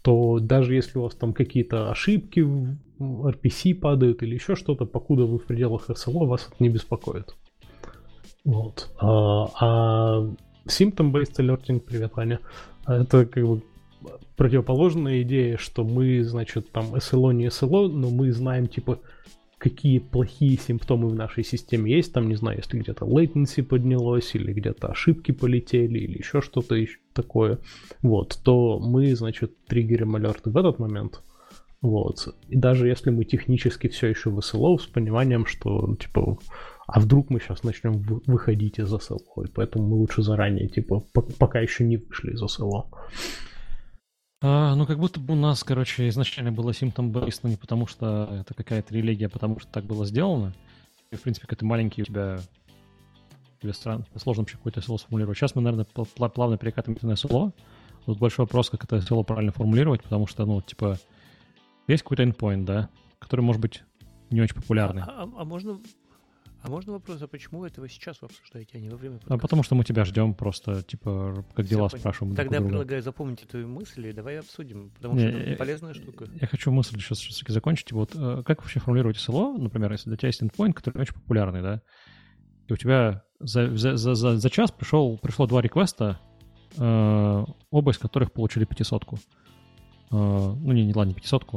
то даже если у вас там какие-то ошибки в RPC падают или еще что-то, покуда вы в пределах SLO, вас это не беспокоит. Вот. А symptom-based alerting, привет, Аня, это как бы противоположная идея, что мы, значит, там SLO не SLO, но мы знаем, типа, какие плохие симптомы в нашей системе есть, там, не знаю, если где-то latency поднялось, или где-то ошибки полетели, или еще что-то такое, вот, то мы, значит, триггерим алерты в этот момент, вот, и даже если мы технически все еще в SLO, с пониманием, что, типа, а вдруг мы сейчас начнем выходить из SLO, и поэтому мы лучше заранее, типа, пока еще не вышли из SLO. Ну, как будто бы у нас, короче, изначально было symptom-based, но не потому, что это какая-то религия, а потому что так было сделано. И, в принципе, когда ты маленький, у тебя сложно вообще какой-то SLO сформулировать. Сейчас мы, наверное, плавно перекатываемся на SLO. Тут большой вопрос, как это SLO правильно формулировать, потому что, ну, типа, есть какой-то endpoint, да, который может быть не очень популярный. А можно вопрос, а почему вы этого сейчас вы обсуждаете, а не во время подкаста? А потому что мы тебя ждем просто, типа, как дела спрашиваем. Тогда я предлагаю запомнить эту мысль и давай обсудим, потому что это полезная штука. Я хочу мысль сейчас все-таки закончить. Вот как вообще формулировать SLO, например, если для тебя есть endpoint, который очень популярный, да, и у тебя за час пришло 2 реквеста, оба из которых получили 500-ку. Ну, не 500-ку,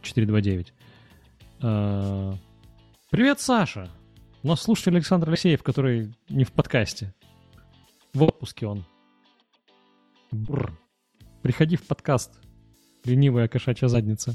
429. Привет, Саша! У нас слушатель Александр Алексеев, который не в подкасте. В отпуске он. Бррр. Приходи в подкаст. Ленивая кошачья задница.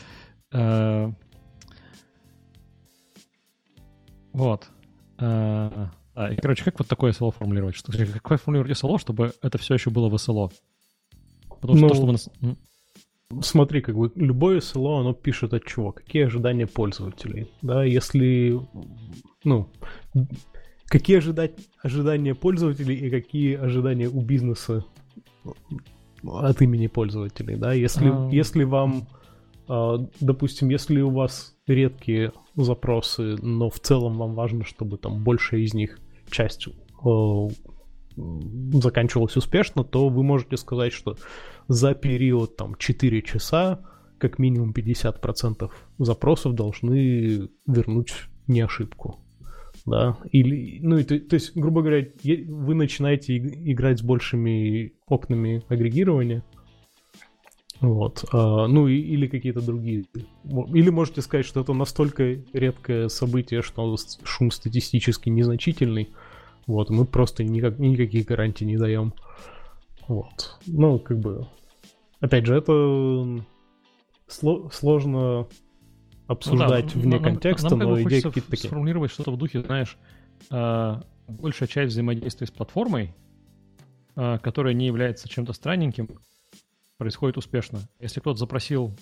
Вот. И, короче, как вот такое SLO формулировать? Как формулировать SLO, чтобы это все еще было в SLO? Потому что то, что мы... Смотри, как бы любое SLO, оно пишет от чего? Какие ожидания пользователей? Да, если... Ну, какие ожидания пользователей и какие ожидания у бизнеса от имени пользователей, да? Если вам, допустим, если у вас редкие запросы, но в целом вам важно, чтобы там большая из них часть заканчивалась успешно, то вы можете сказать, что за период там 4 часа как минимум 50% запросов должны вернуть не ошибку. Да, или, ну, то есть, грубо говоря, вы начинаете играть с большими окнами агрегирования, вот, ну, или какие-то другие. Или можете сказать, что это настолько редкое событие, что шум статистически незначительный, вот, мы просто никаких гарантий не даем. Вот, ну, как бы, опять же, это сложно обсуждать вне контекста, но идеи какие-то такие. Сформулировать что-то в духе, знаешь, большая часть взаимодействия с платформой, которая не является чем-то странненьким, происходит успешно. Если кто-то запросил,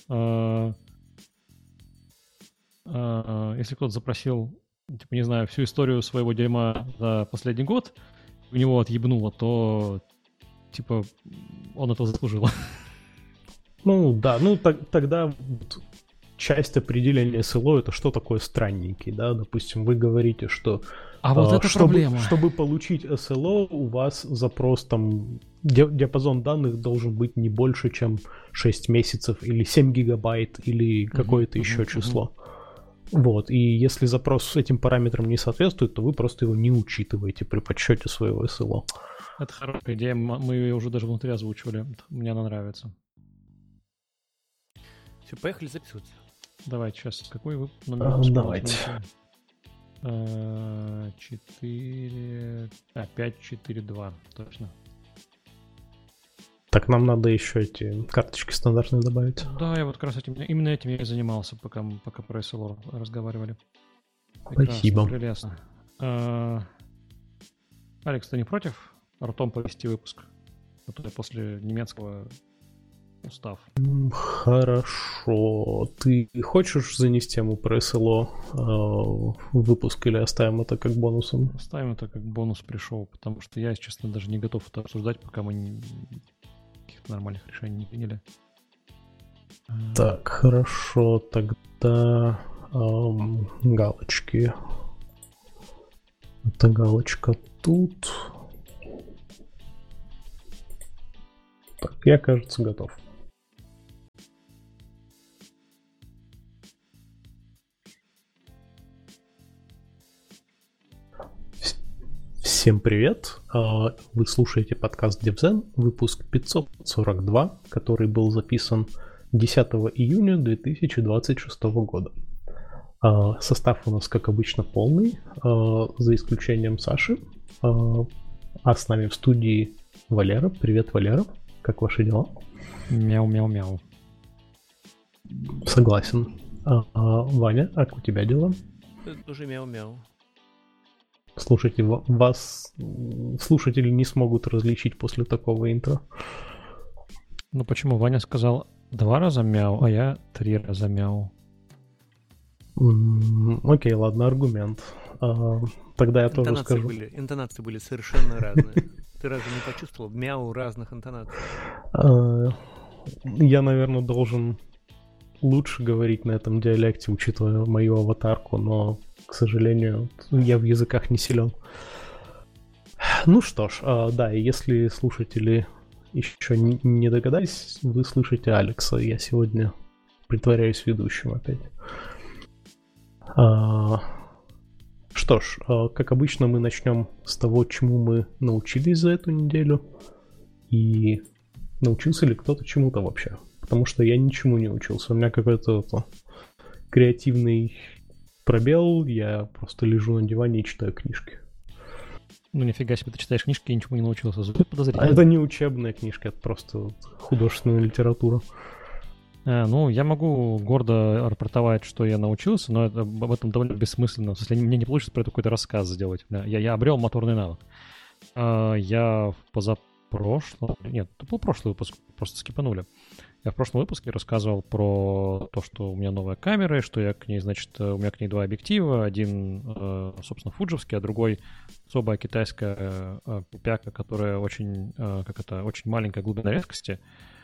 типа, не знаю, всю историю своего дерьма за последний год, у него отъебнуло, то, типа, он это заслужил. Ну, да, ну, тогда часть определения SLO — это что такое странненький, да, допустим, вы говорите, что вот это проблема. Чтобы получить SLO, у вас запрос там, диапазон данных должен быть не больше, чем 6 месяцев или 7 гигабайт или какое-то еще число. Вот, и если запрос с этим параметром не соответствует, то вы просто его не учитываете при подсчете своего SLO. Это хорошая идея, мы ее уже даже внутри озвучивали, мне она нравится. Все, поехали записываться. Давайте сейчас, какой вы номер? Давайте. 5-4-2, точно. Так, нам надо еще эти карточки стандартные добавить. Да, я вот как раз именно этим я и занимался, пока про SLO разговаривали. Спасибо. Прелестно. Алекс, ты не против ртом повести выпуск? А то я после немецкого устав. Хорошо. Ты хочешь занести тему про SLO в выпуск или оставим это как бонусом? Оставим это как бонус пришел, потому что я, честно, даже не готов это обсуждать, пока мы каких-то нормальных решений не приняли. Так, хорошо. Тогда галочки. Это галочка тут. Так, я, кажется, готов. Всем привет! Вы слушаете подкаст DevZen, выпуск 542, который был записан 10 июня 2026 года. Состав у нас, как обычно, полный, за исключением Саши. А с нами в студии Валера. Привет, Валера. Как ваши дела? Мяу-мяу-мяу. Согласен. Ваня, а как у тебя дела? Тоже мяу-мяу. Слушайте, вас слушатели не смогут различить после такого интро. Ну почему? Ваня сказал 2 раза мяу, а я 3 раза мяу. Окей, ладно, аргумент. Тогда я тоже скажу. Интонации были совершенно разные. Ты разве не почувствовал мяу разных интонаций? Я, наверное, должен лучше говорить на этом диалекте, учитывая мою аватарку, но, к сожалению, я в языках не силен. Ну что ж, да, и если слушатели еще не догадались, вы слышите Алекса. Я сегодня притворяюсь ведущим опять. Что ж, как обычно, мы начнем с того, чему мы научились за эту неделю. И научился ли кто-то чему-то вообще? Потому что я ничему не учился. У меня какой-то креативный пробел. Я просто лежу на диване и читаю книжки. Ну нифига себе, ты читаешь книжки и ничему не научился. Звучит подозрительно. Это не учебная книжка, это просто художественная литература. Ну, я могу гордо рапортовать, что я научился, но об этом довольно бессмысленно. В смысле, мне не получится про это какой-то рассказ сделать. Я обрел моторный навык. Я это был прошлый выпуск, просто скипанули. Я в прошлом выпуске рассказывал про то, что у меня новая камера, что я к ней, значит, у меня к ней 2 объектива. Один, собственно, фуджевский, а другой особая китайская пипяка, которая очень маленькая глубина резкости.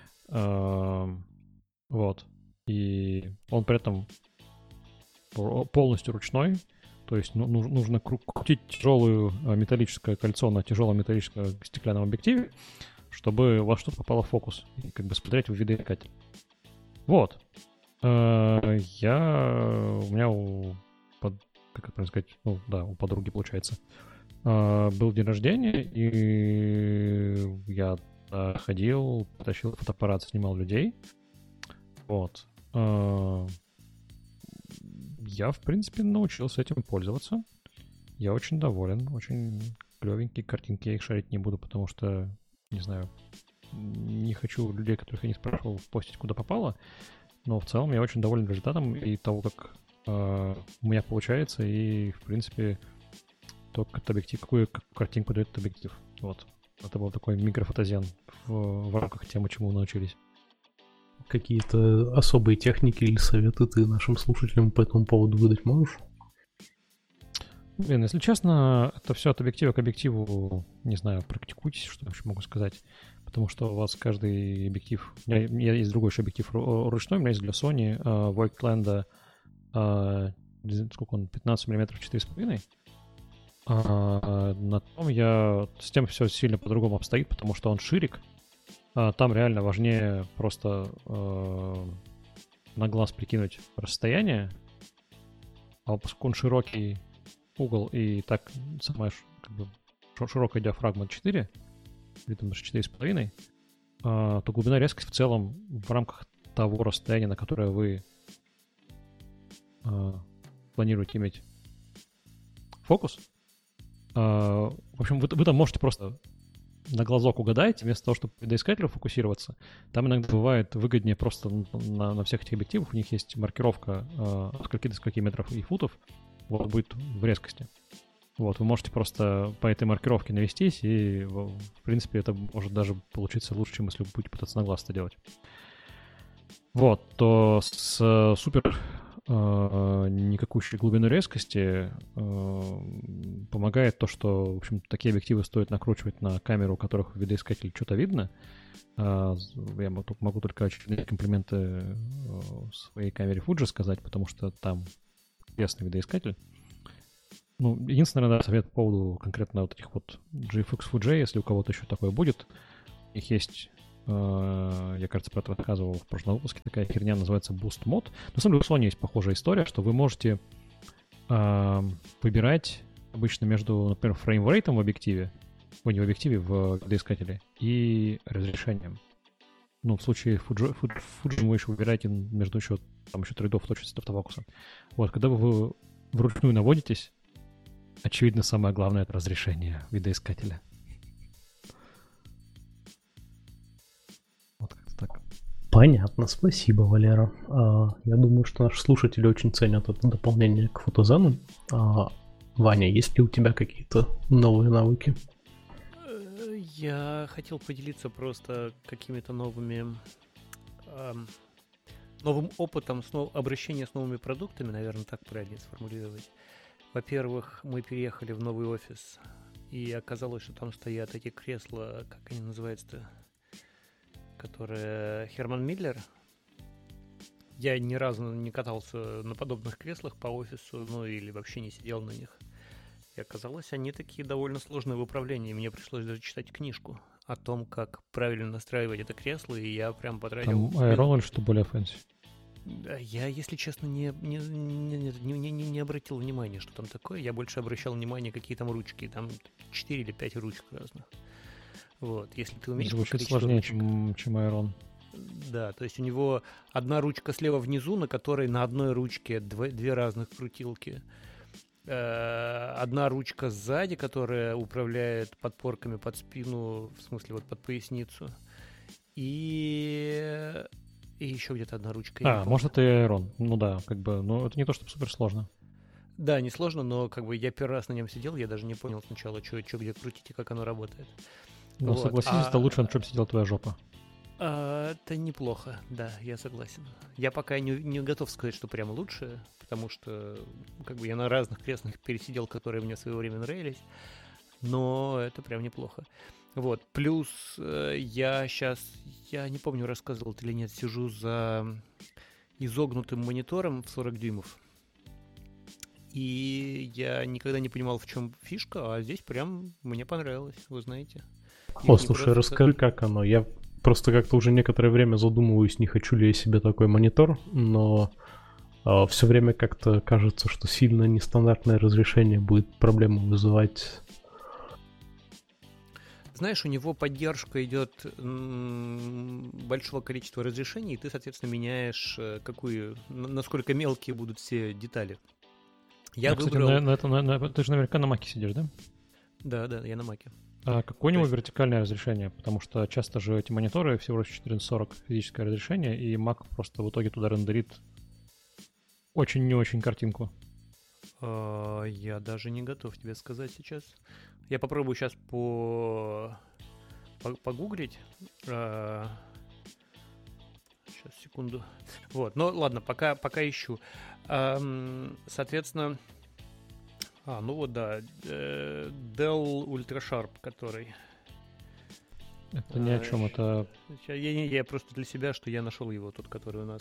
Вот. И он при этом полностью ручной. То есть нужно крутить тяжелое металлическое кольцо на тяжелом металлическом стеклянном объективе, чтобы у вас что-то попало в фокус и как бы смотреть в видоискатель. Вот. У меня у подруги, получается, был день рождения, и я ходил, потащил фотоаппарат, снимал людей. Вот. Я, в принципе, научился этим пользоваться. Я очень доволен. Очень клевенькие картинки. Я их шарить не буду, потому что, не знаю, не хочу людей, которых я не спрашивал, постить куда попало. Но в целом я очень доволен результатом и того, как у меня получается. И, в принципе, то, как объектив, какую картинку дает этот объектив. Вот. Это был такой микрофотозен в рамках темы, чему мы научились. Какие-то особые техники или советы ты нашим слушателям по этому поводу выдать можешь? Блин, если честно, это все от объектива к объективу, не знаю, практикуйтесь, что я вообще могу сказать. Потому что у вас каждый объектив... У меня есть другой еще объектив ручной, у меня есть для Sony Voigtland, сколько он, 15 мм 4,5. На том с тем все сильно по-другому обстоит, потому что он ширик. Там реально важнее просто на глаз прикинуть расстояние, а поскольку он широкий угол и так самая широкая диафрагма 4, или там даже 4,5, то глубина резкости в целом в рамках того расстояния, на которое вы планируете иметь фокус. В общем, вы там можете просто на глазок угадаете, вместо того, чтобы по видоискателю фокусироваться. Там иногда бывает выгоднее просто на всех этих объективах. У них есть маркировка от скольки до скольки метров и футов. Вот будет в резкости. Вот, вы можете просто по этой маркировке навестись, и, в принципе, это может даже получиться лучше, чем если вы будете пытаться на глаз это делать. Вот, то с супер никакущей глубиной резкости помогает то, что, в общем, такие объективы стоит накручивать на камеру, у которых в видоискателе что-то видно. Я могу только очередные комплименты своей камере Fuji сказать, потому что там ясный видоискатель. Ну, единственное, да, совет по поводу конкретно вот этих вот GFX Fuji, если у кого-то еще такое будет. Их есть, я, кажется, про это рассказывал в прошлом выпуске, такая херня называется Boost Mode. На самом деле у Sony есть похожая история, что вы можете выбирать обычно между, например, фреймрейтом в объективе, не в объективе, в видоискателе, и разрешением. Ну, в случае Fuji вы еще выбираете между еще трейдов точности автофокуса. Вот, когда вы вручную наводитесь, очевидно, самое главное — это разрешение видоискателя. Вот как-то так. Понятно, спасибо, Валера. Я думаю, что наши слушатели очень ценят это дополнение к фотозану. Ваня, есть ли у тебя какие-то новые навыки? Я хотел поделиться просто какими-то новым опытом обращения с новыми продуктами, наверное, так правильно сформулировать. Во-первых, мы переехали в новый офис, и оказалось, что там стоят эти кресла, как они называются-то, которые Херман Миллер. Я ни разу не катался на подобных креслах по офису, ну или вообще не сидел на них. И оказалось, они такие довольно сложные в управлении. Мне пришлось даже читать книжку о том, как правильно настраивать это кресло, и я прям потратил... Там Айрон или что более фэнси? Я, если честно, не обратил внимания, что там такое. Я больше обращал внимание, какие там ручки. Там 4 или 5 ручек разных. Вот, если ты умеешь... Звучит сложнее, чем Айрон. Да, то есть у него одна ручка слева внизу, на которой на одной ручке две разных крутилки. Одна ручка сзади, которая управляет подпорками под спину, в смысле вот под поясницу. И еще где-то одна ручка. Может, это и Айрон. Ну да, как бы, но это не то, чтобы супер сложно. Да, не сложно, но как бы я первый раз на нем сидел, я даже не понял сначала, что где крутить и как оно работает. Ну, вот. Согласись, это лучше, чем сидела твоя жопа. Это неплохо, да, я согласен. Я пока не готов сказать, что прямо лучше, потому что как бы я на разных креслах пересидел, которые мне в свое время нравились, но это прям неплохо. Вот, плюс я не помню, рассказывал ты или нет, сижу за изогнутым монитором в 40 дюймов, и я никогда не понимал, в чем фишка, а здесь прям мне понравилось, вы знаете. Слушай, расскажи, как оно. Я просто как-то уже некоторое время задумываюсь, не хочу ли я себе такой монитор, но все время как-то кажется, что сильно нестандартное разрешение будет проблему вызывать. Знаешь, у него поддержка идет большого количества разрешений, и ты, соответственно, меняешь насколько мелкие будут все детали. Кстати, ты же наверняка на Маке сидишь, да? Да, я на Маке. А какое-нибудь вертикальное разрешение? Потому что часто же эти мониторы всего лишь 1440 физическое разрешение, и Mac просто в итоге туда рендерит очень не очень картинку. Я даже не готов тебе сказать сейчас. Я попробую сейчас погуглить. Сейчас, секунду. Вот, ну ладно, пока ищу. Соответственно... ну вот да, Dell UltraSharp, который... Это ни о чем, это... Я просто для себя, что я нашел его, тот, который у нас.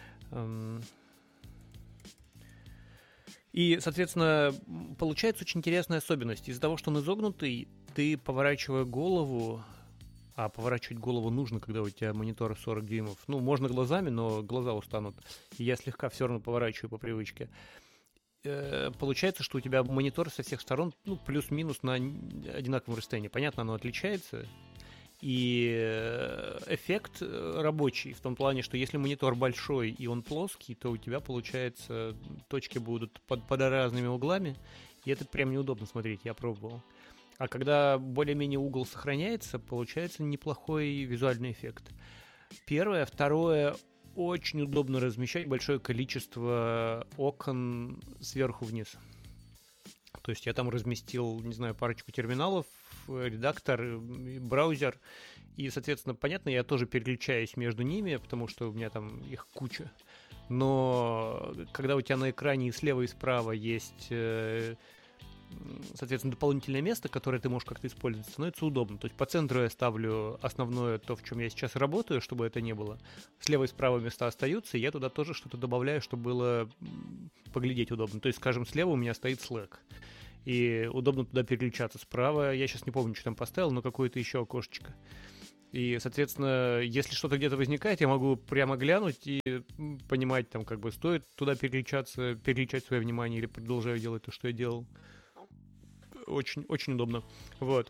И, соответственно, получается очень интересная особенность. Из-за того, что он изогнутый, ты, поворачивая голову, а поворачивать голову нужно, когда у тебя монитор 40 дюймов. Ну, можно глазами, но глаза устанут. И я слегка все равно поворачиваю по привычке. Получается, что у тебя монитор со всех сторон, ну, плюс-минус на одинаковом расстоянии. Понятно, оно отличается. И эффект рабочий в том плане, что если монитор большой и он плоский, то у тебя, получается, точки будут под разными углами, и это прям неудобно смотреть, я пробовал. А когда более-менее угол сохраняется, получается неплохой визуальный эффект. Первое. Второе. Очень удобно размещать большое количество окон сверху вниз. То есть я там разместил, не знаю, парочку терминалов, редактор, браузер. И, соответственно, понятно, я тоже переключаюсь между ними, потому что у меня там их куча. Но когда у тебя на экране и слева, и справа есть, соответственно, дополнительное место, которое ты можешь как-то использовать, становится удобно. То есть по центру я ставлю основное, то, в чем я сейчас работаю, чтобы это не было. Слева и справа места остаются, и я туда тоже что-то добавляю, чтобы было поглядеть удобно. То есть, скажем, слева у меня стоит Slack, и удобно туда переключаться. Справа, я сейчас не помню, что там поставил, но какое-то еще окошечко. И, соответственно, если что-то где-то возникает, я могу прямо глянуть и понимать, там, как бы, стоит туда переключать свое внимание или продолжаю делать то, что я делал. очень, очень удобно. Вот.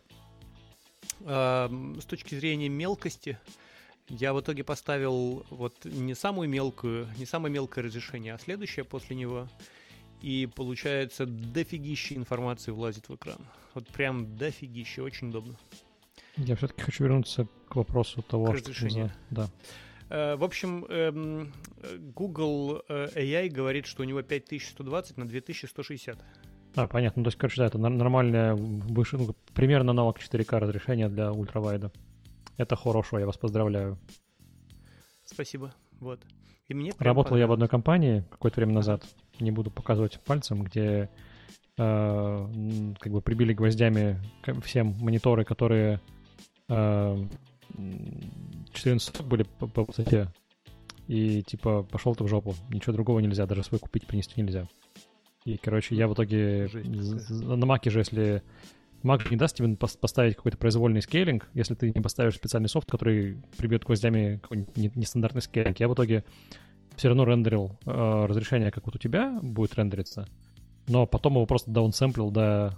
С точки зрения мелкости, я в итоге поставил вот не самое мелкое разрешение, а следующее после него. И получается дофигища информации влазит в экран. Вот прям дофигища, очень удобно. Я все-таки хочу вернуться к вопросу того, к разрешению. Да. В общем, Google AI говорит, что у него 5120 на 2160. Понятно. То есть, короче, да, это нормальное, примерно аналог 4К разрешения для ультравайда. Это хорошо, я вас поздравляю. Спасибо. Вот. И мне работал я в одной компании какое-то время назад, не буду показывать пальцем, где как бы прибили гвоздями всем мониторы, которые 14 были по высоте, и типа пошел ты в жопу, ничего другого нельзя, даже свой купить, принести нельзя. И, короче, я в итоге на Маке же, если Mac не даст тебе поставить какой-то произвольный скейлинг, если ты не поставишь специальный софт, который прибьет гвоздями какой-нибудь нестандартный скейлинг. Я в итоге все равно рендерил разрешение, как вот у тебя будет рендериться, но потом его просто даунсэмплил до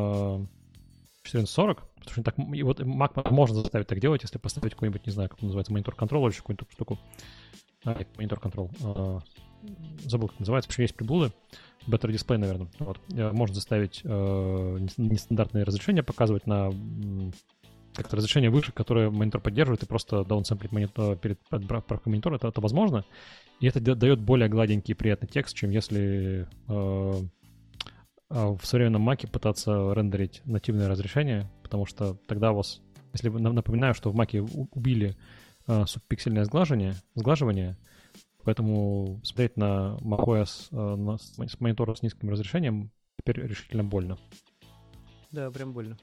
1440, потому что так, и вот Mac можно заставить так делать, если поставить какой-нибудь, не знаю, как он называется, монитор-контроллер или какую-нибудь штуку. Монитор-контрол. Забыл, как называется, потому что есть приблуды. Better Display, наверное. Вот. Можно заставить нестандартные разрешения показывать на как-то разрешение выше, которое монитор поддерживает, и просто даунсэмплить монитор перед отправкой монитора. Это возможно. И это дает более гладенький и приятный текст, чем если в современном Mac'е пытаться рендерить нативное разрешение, потому что тогда у вас, если напоминаю, что в Mac'е убили субпиксельное сглаживание, поэтому смотреть на macOS с монитора с низким разрешением теперь решительно больно. Да, прям больно.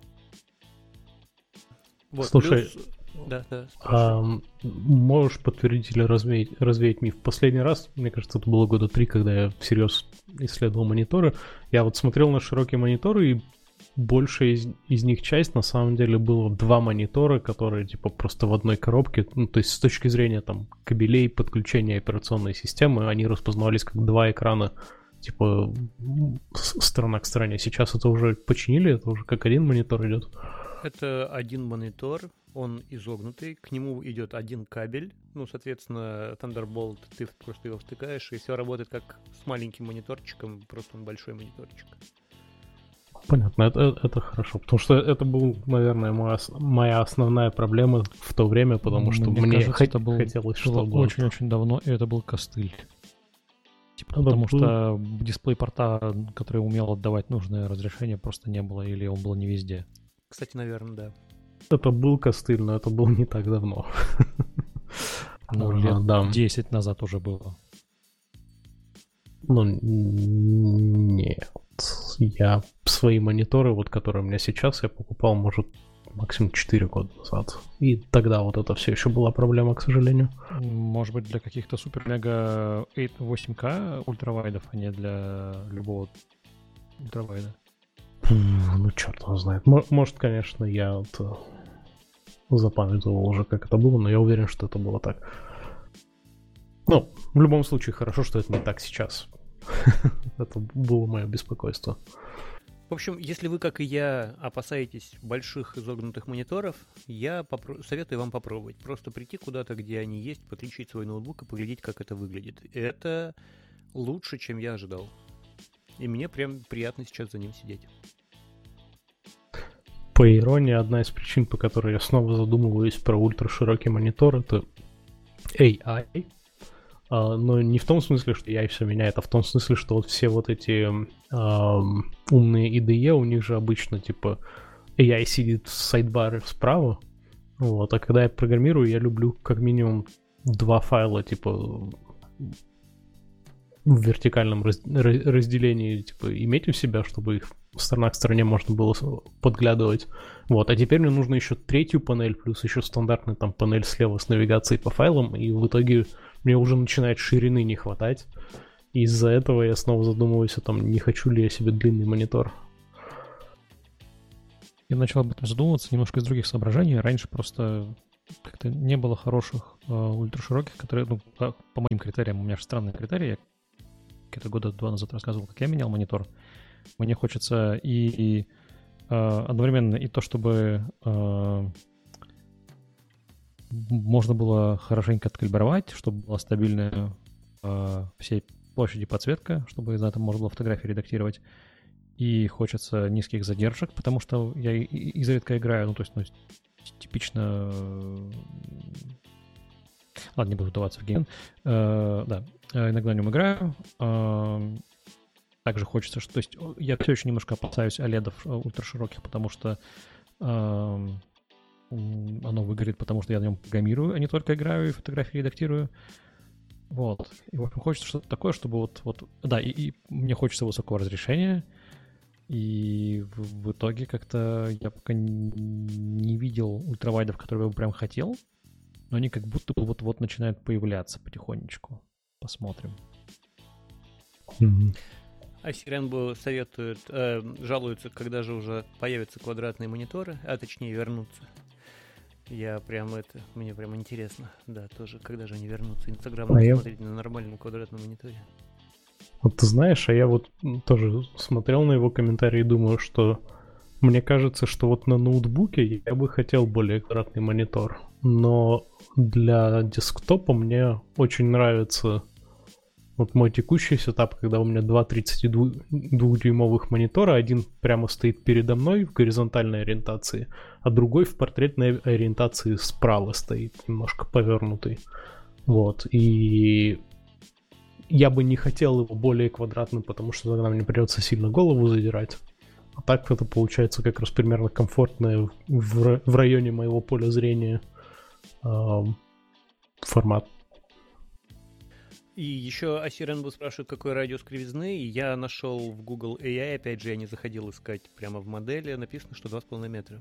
Вот, слушай, плюс... можешь подтвердить или развеять миф? В последний раз, мне кажется, это было года 3, когда я всерьез исследовал мониторы. Я вот смотрел на широкие мониторы, и большая из них часть, на самом деле, было 2 монитора, которые, типа, просто в одной коробке, ну, то есть с точки зрения, там, кабелей, подключения операционной системы, они распознавались как 2 экрана, типа, сторона к стороне. Сейчас это уже починили, это уже как один монитор идет. Это один монитор, он изогнутый, к нему идет один кабель, ну, соответственно, Thunderbolt, ты просто его втыкаешь, и все работает как с маленьким мониторчиком, просто он большой мониторчик. Понятно, это хорошо, потому что это был, наверное, моя основная проблема в то время, потому что мне хотелось, чтобы... Очень-очень давно, и это был костыль. Типа, потому что дисплей-порта, который умел отдавать нужное разрешение, просто не было, или он был не везде. Кстати, наверное, да. Это был костыль, но это было не так давно. Ну, лет 10 назад уже было. Ну, нет. Я свои мониторы, вот которые у меня сейчас, я покупал, может, максимум 4 года назад. И тогда вот это все еще была проблема, к сожалению. Может быть, для каких-то супер-мега 8К ультравайдов, а не для любого ультравайда. Ну, черт его знает. Может, конечно, я вот запамятовал уже, как это было, но я уверен, что это было так. Ну, в любом случае, хорошо, что это не так сейчас. Это было мое беспокойство. В общем, если вы, как и я, опасаетесь больших изогнутых мониторов, я советую вам попробовать. Просто прийти куда-то, где они есть, подключить свой ноутбук и поглядеть, как это выглядит. Это лучше, чем я ожидал. И мне прям приятно сейчас за ним сидеть. По иронии, одна из причин, по которой я снова задумываюсь про ультраширокий монитор, это AI. Но не в том смысле, что AI все меняет, а в том смысле, что вот все вот эти умные IDE, у них же обычно типа AI сидит в сайдбаре справа. Вот, а когда я программирую, я люблю как минимум 2 файла типа в вертикальном разделении типа иметь у себя, чтобы их сторона к стороне можно было подглядывать. Вот, а теперь мне нужно еще 3-ю панель, плюс еще стандартная там панель слева с навигацией по файлам, и в итоге мне уже начинает ширины не хватать. И из-за этого я снова задумываюсь о том, не хочу ли я себе длинный монитор. Я начал об этом задумываться немножко из других соображений. Раньше просто как-то не было хороших ультрашироких, которые, ну, по моим критериям, у меня же странные критерии. Я где-то года 2 назад рассказывал, как я менял монитор. мне хочется и одновременно и то, чтобы можно было хорошенько откалибровать, чтобы была стабильная всей площади подсветка, чтобы на этом можно было фотографии редактировать. И хочется низких задержек, потому что я изредка играю, ну, то есть, типично... Ладно, не буду вдаваться в гейм. Да, иногда в нем играю. Также хочется, что... То есть я все еще немножко опасаюсь OLED-ов ультрашироких, потому что оно выгорит, потому что я на нем программирую, а не только играю и фотографии редактирую. Вот. И, в общем, хочется что-то такое, чтобы вот... Да, и мне хочется высокого разрешения. И в итоге как-то я пока не видел ультравайдов, которые я бы прям хотел. Но они как будто бы вот-вот начинают появляться потихонечку. Посмотрим. Icy Rainbow советует, жалуются, когда же уже появятся квадратные мониторы, а точнее вернутся. Мне прям интересно, да, тоже, когда же они вернутся. Инстаграм смотреть на нормальном квадратном мониторе. Вот ты знаешь, а я вот тоже смотрел на его комментарии и думаю, что мне кажется, что вот на ноутбуке я бы хотел более квадратный монитор, но для десктопа мне очень нравится вот мой текущий сетап, когда у меня два 32-дюймовых монитора, один прямо стоит передо мной в горизонтальной ориентации, а другой в портретной ориентации справа стоит, немножко повернутый. Вот, и я бы не хотел его более квадратным, потому что тогда мне придется сильно голову задирать. А так это получается как раз примерно комфортное в районе моего поля зрения формат. И еще Icy Rainbow спрашивает, какой радиус кривизны, и я нашел в Google AI, опять же, я не заходил искать прямо в модели, написано, что 2,5 метра.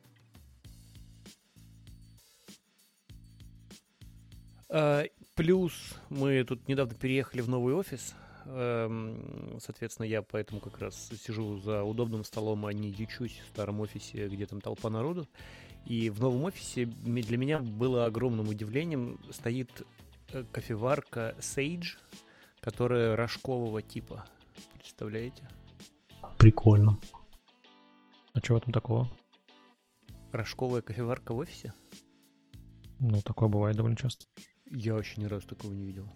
Плюс мы тут недавно переехали в новый офис, соответственно, я поэтому как раз сижу за удобным столом, а не ячусь в старом офисе, где там толпа народу. И в новом офисе для меня было огромным удивлением, стоит кофеварка Sage, которая рожкового типа. Представляете? Прикольно. А чего там такого? Рожковая кофеварка в офисе? Ну, такое бывает довольно часто. Я вообще ни разу такого не видел.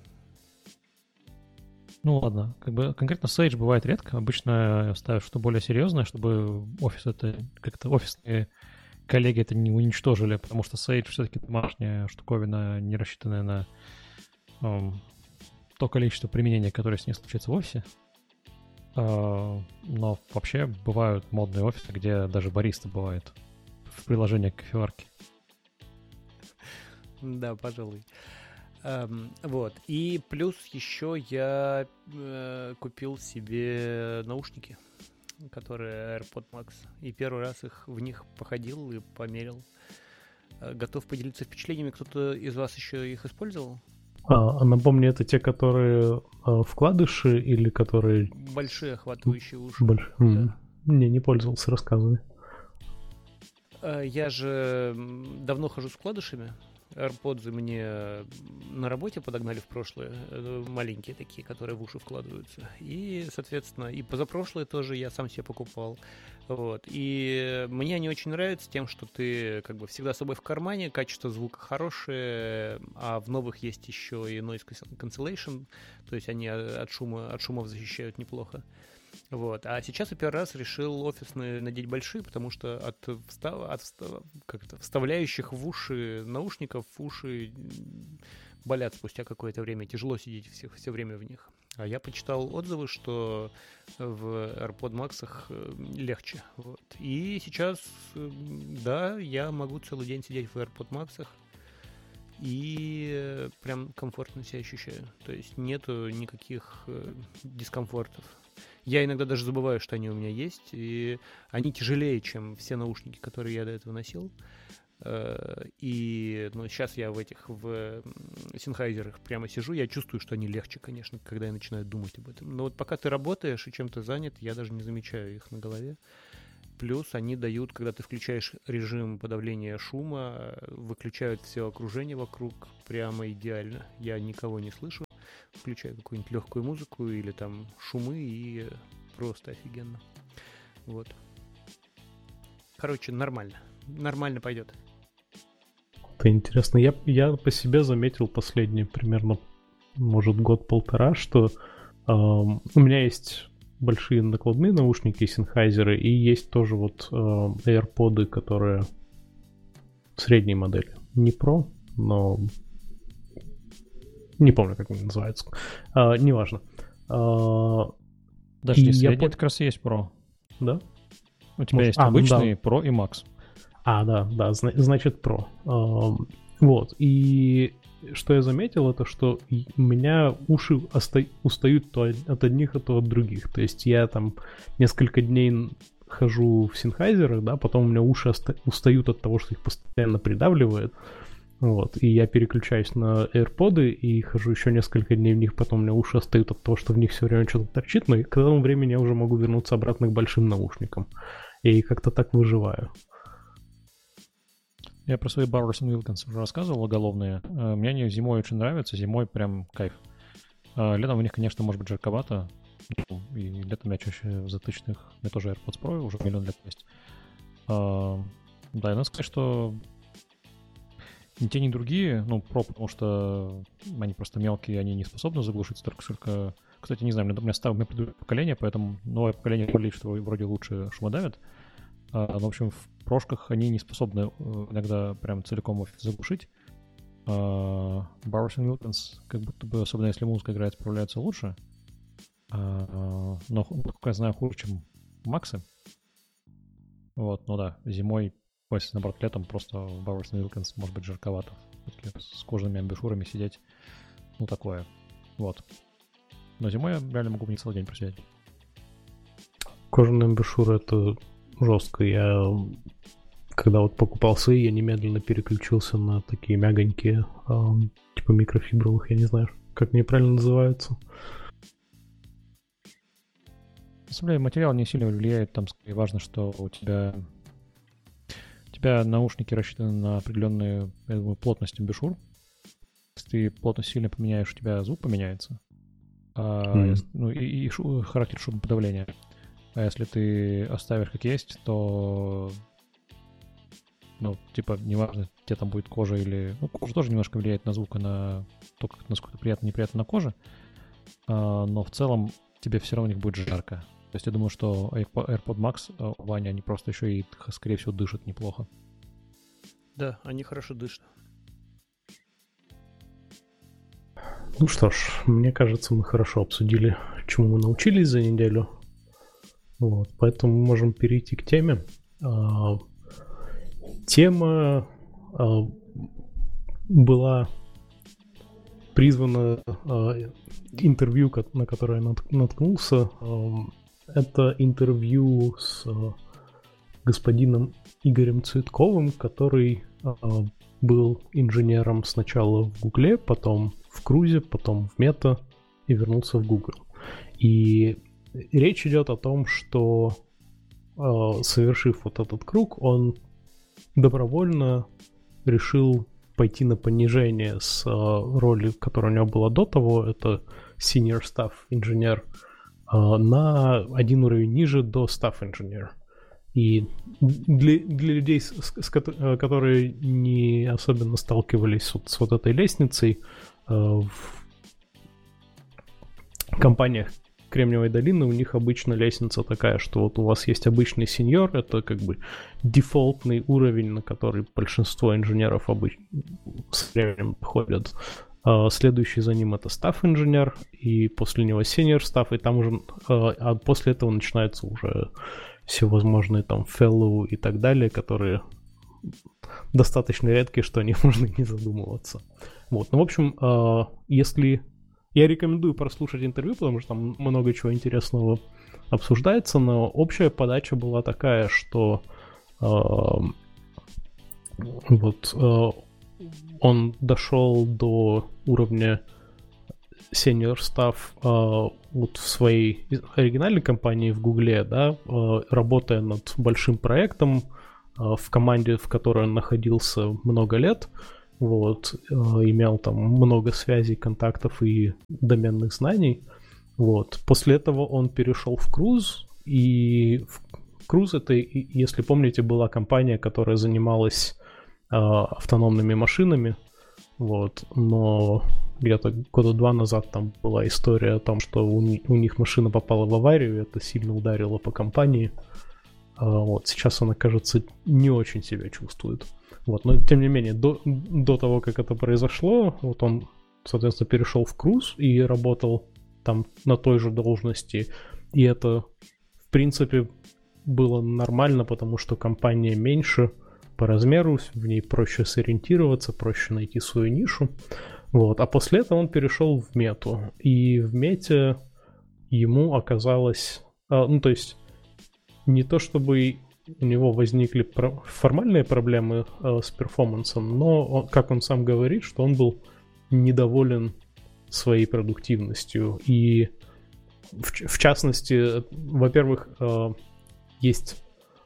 Ну ладно, как бы конкретно Sage бывает редко. Обычно ставят что более серьезное, чтобы офис это как-то офисные коллеги это не уничтожили, потому что Sage все-таки домашняя штуковина, не рассчитанная на то количество применения, которое с ней случается в офисе. Но вообще бывают модные офисы, где даже бариста бывает в приложении к кофеварке. Да, пожалуй. Вот. И плюс еще я купил себе наушники, которые AirPod Max. И первый раз в них походил и померил. Готов поделиться впечатлениями. Кто-то из вас еще их использовал? Напомни, это те, которые вкладыши или которые... Большие, охватывающие уши. Да. Не пользовался, рассказывай. Я же давно хожу с вкладышами. AirPods мне на работе подогнали в прошлое, маленькие такие, которые в уши вкладываются. И, соответственно, и позапрошлые тоже я сам себе покупал. Вот. И мне они очень нравятся тем, что ты как бы всегда с собой в кармане, качество звука хорошее, а в новых есть еще и noise cancellation, то есть они от шумов защищают неплохо. Вот. А сейчас я первый раз решил офисные надеть большие, потому что от вставляющих в уши наушников уши болят спустя какое-то время. Тяжело сидеть все время в них. А я почитал отзывы, что в AirPod Max легче. Вот. И сейчас, да, я могу целый день сидеть в AirPod Max и прям комфортно себя ощущаю. То есть нету никаких дискомфортов. Я иногда даже забываю, что они у меня есть, и они тяжелее, чем все наушники, которые я до этого носил. И сейчас я в синхайзерах прямо сижу, я чувствую, что они легче, конечно, когда я начинаю думать об этом. Но вот пока ты работаешь и чем-то занят, я даже не замечаю их на голове. Плюс они дают, когда ты включаешь режим подавления шума, выключают все окружение вокруг прямо идеально. Я никого не слышу. Включаю какую-нибудь легкую музыку или там шумы, и Просто офигенно. Вот. Короче, нормально. Нормально пойдет. Это интересно. Я по себе заметил последние примерно, может, год-полтора, что у меня есть большие накладные наушники Sennheiser, и есть тоже вот AirPods, которые средней модели. Не Pro, но не помню, как они называются. Неважно. Даже не средний, это как раз и есть Pro. Да? У тебя есть обычный, да. Pro и Max. Да, значит Pro. Вот, и что я заметил, это что у меня уши устают то от одних, то от других. То есть я там несколько дней хожу в Sennheiser, да, потом у меня уши устают от того, что их постоянно придавливает. Вот, и я переключаюсь на AirPods и хожу еще несколько дней в них, потом у меня уши остают от того, что в них все время что-то торчит, но к этому времени я уже могу вернуться обратно к большим наушникам. И как-то так выживаю. Я про свои Bowers & Wilkins уже рассказывал, оголовные. Мне они зимой очень нравятся, зимой прям кайф. Летом у них, конечно, может быть жарковато. И летом я чаще в затычных. У меня тоже AirPods Pro уже миллион лет есть. Да, и надо сказать, что ни те, ни другие, ну, Pro, потому что они просто мелкие, они не способны заглушить столько, сколько... Кстати, не знаю, у меня предыдущее поколение, поэтому новое поколение говорит, что вроде лучше шумодавят. Но, в общем, в прошках они не способны иногда прям целиком заглушить. Bowers & Wilkins, как будто бы, особенно если музыка играет, справляются лучше. Но, насколько я знаю, хуже, чем Максы. Вот, ну да, зимой, если, наоборот, летом просто в Bowers & Wilkins может быть жарковато. С кожаными амбушюрами сидеть, ну такое. Вот. Но зимой я реально могу не целый день просидеть. Кожаные амбушюры — это жестко. Я, когда вот покупал свои, я немедленно переключился на такие мягонькие, типа микрофибровых, я не знаю, как они правильно называются. На самом деле материал не сильно влияет, там скорее важно, что у тебя наушники рассчитаны на определенную, я думаю, плотность амбушюр. Если ты плотность сильно поменяешь, у тебя звук поменяется. Ну и характер шумоподавления. А если ты оставишь как есть, то, ну, типа, неважно, где там будет кожа или... Ну, кожа тоже немножко влияет на звук, на то, насколько приятно, неприятно на коже. Но в целом тебе все равно у них будет жарко. То есть я думаю, что AirPod Max, Ваня, они просто еще и, скорее всего, дышат неплохо. Да, они хорошо дышат. Ну что ж, мне кажется, мы хорошо обсудили, чему мы научились за неделю. Вот, поэтому мы можем перейти к теме. Тема была призвана интервью, на которое я наткнулся. Это интервью с господином Игорем Цветковым, который был инженером сначала в Гугле, потом в Крузе, потом в Мета и вернулся в Google. И речь идет о том, что, совершив вот этот круг, он добровольно решил пойти на понижение с роли, которая у него была до того, это senior staff engineer, на один уровень ниже до staff engineer. И для людей, которые не особенно сталкивались с вот этой лестницей, в компаниях Кремниевой долины у них обычно лестница такая, что вот у вас есть обычный сеньор, это как бы дефолтный уровень, на который большинство инженеров с временем ходят. Следующий за ним это staff-инженер, и после него senior-staff, и там уже, а после этого начинаются уже всевозможные там fellow и так далее, которые достаточно редкие, что о них можно не задумываться. Вот, ну, в общем, если... Я рекомендую прослушать интервью, потому что там много чего интересного обсуждается, но общая подача была такая, что он дошел до уровня senior staff вот в своей оригинальной компании в Гугле, да, работая над большим проектом в команде, в которой он находился много лет. Вот, имел там много связей, контактов и доменных знаний. Вот. После этого он перешел в Cruise, и Cruise это, если помните, была компания, которая занималась автономными машинами, вот, но где-то года 2 назад там была история о том, что у них машина попала в аварию, и это сильно ударило по компании. Вот, сейчас она, кажется, не очень себя чувствует. Вот, но тем не менее, до того, как это произошло, вот он, соответственно, перешел в Cruise и работал там на той же должности. И это, в принципе, было нормально, потому что компания меньше по размеру, в ней проще сориентироваться, проще найти свою нишу. Вот. А после этого он перешел в мету. И в мете ему оказалось... то есть не то чтобы у него возникли формальные проблемы с перформансом, но, как он сам говорит, что он был недоволен своей продуктивностью. И в частности, во-первых, есть,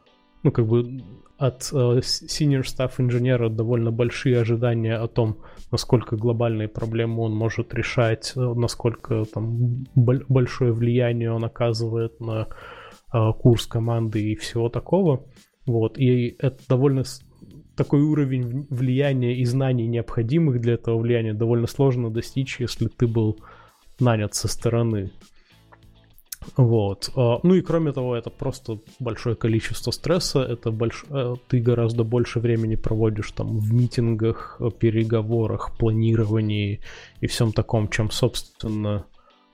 от senior staff инженера довольно большие ожидания о том, насколько глобальные проблемы он может решать, насколько там большое влияние он оказывает на курс команды и всего такого. Вот. И это довольно такой уровень влияния и знаний, необходимых для этого влияния, довольно сложно достичь, если ты был нанят со стороны. Вот. Ну и кроме того, это просто большое количество стресса, это ты гораздо больше времени проводишь там в митингах, переговорах, планировании и всем таком, чем, собственно,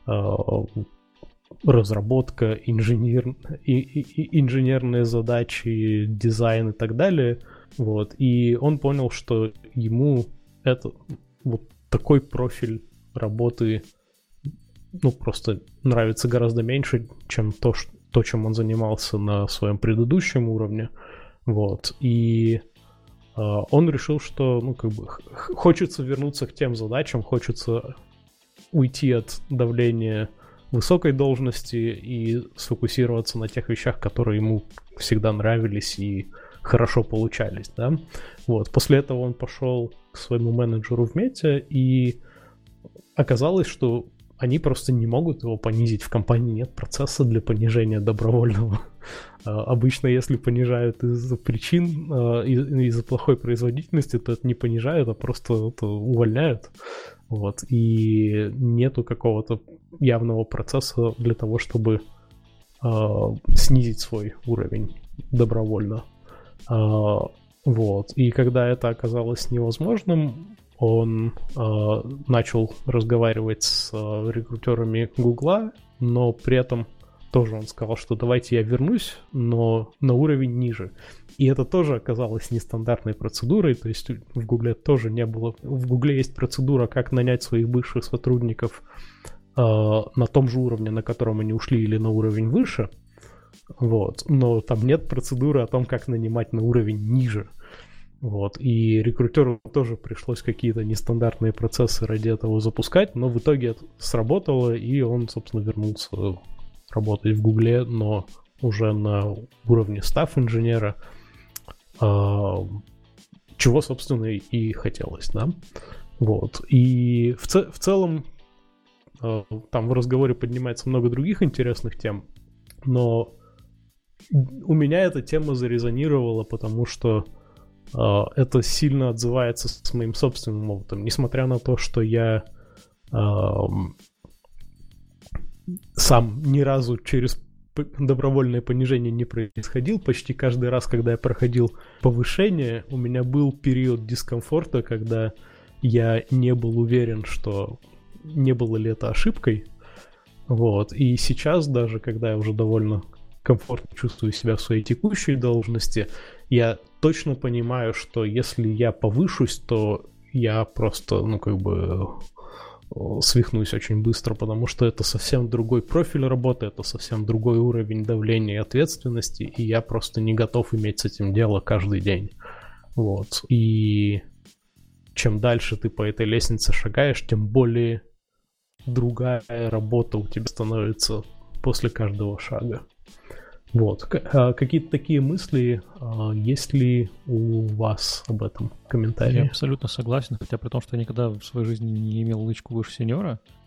разработка, инженерные задачи, дизайн и так далее. Вот. И он понял, что ему это вот такой профиль работы просто нравится гораздо меньше, чем то, чем он занимался на своем предыдущем уровне. Вот. И он решил, что хочется вернуться к тем задачам, хочется уйти от давления высокой должности и сфокусироваться на тех вещах, которые ему всегда нравились и хорошо получались, да. Вот. После этого он пошел к своему менеджеру в мете, и оказалось, что они просто не могут его понизить. В компании нет процесса для понижения добровольного. Обычно, если понижают из-за причин, из-за плохой производительности, то это не понижают, а просто это увольняют. Вот. И нету какого-то явного процесса для того, чтобы снизить свой уровень добровольно. Вот. И когда это оказалось невозможным, он начал разговаривать с рекрутерами Гугла, но при этом тоже он сказал, что давайте я вернусь, но на уровень ниже. И это тоже оказалось нестандартной процедурой, то есть в Гугле тоже не было... В Гугле есть процедура, как нанять своих бывших сотрудников на том же уровне, на котором они ушли, или на уровень выше, вот. Но там нет процедуры о том, как нанимать на уровень ниже. Вот. И рекрутеру тоже пришлось какие-то нестандартные процессы ради этого запускать, но в итоге это сработало, и он, собственно, вернулся работать в Гугле, но уже на уровне стафф-инженера, чего, собственно, и хотелось, да. Вот. И в целом там в разговоре поднимается много других интересных тем, но у меня эта тема зарезонировала, потому что это сильно отзывается с моим собственным опытом. Несмотря на то, что я сам ни разу через добровольное понижение не происходил, почти каждый раз, когда я проходил повышение, у меня был период дискомфорта, когда я не был уверен, что не было ли это ошибкой. Вот. И сейчас даже, когда я уже довольно комфортно чувствую себя в своей текущей должности, я точно понимаю, что если я повышусь, то я просто, свихнусь очень быстро, потому что это совсем другой профиль работы, это совсем другой уровень давления и ответственности, и я просто не готов иметь с этим дело каждый день. Вот. И чем дальше ты по этой лестнице шагаешь, тем более другая работа у тебя становится после каждого шага. Вот. Какие-то такие мысли, есть ли у вас об этом комментарии? Я абсолютно согласен, хотя при том, что я никогда в своей жизни не имел лычку выше сеньора,